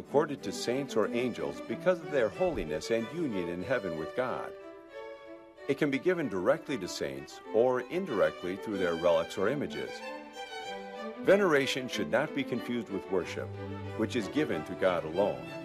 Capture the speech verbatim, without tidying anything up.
accorded to saints or angels because of their holiness and union in heaven with God. It can be given directly to saints or indirectly through their relics or images. Veneration should not be confused with worship, which is given to God alone.